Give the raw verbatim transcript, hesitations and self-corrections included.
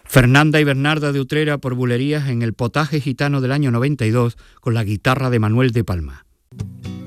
Fernanda y Bernarda de Utrera por Bulerías en el Potaje Gitano del año noventa y dos con la guitarra de Manuel de Palma.